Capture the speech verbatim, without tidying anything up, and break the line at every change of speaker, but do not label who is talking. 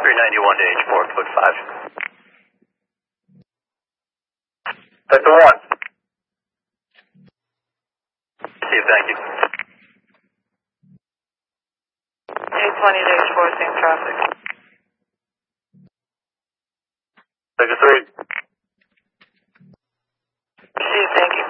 three ninety-one to H four, foot five.
Sector one.
Steve, thank you.
eight twenty to H four, same traffic.
Sector three.
Steve, thank you.